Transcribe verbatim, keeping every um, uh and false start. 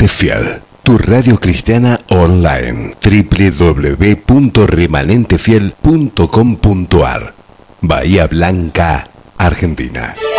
Remanente Fiel, tu radio cristiana online, doble u doble u doble u punto remanente fiel punto com punto a r, Bahía Blanca, Argentina.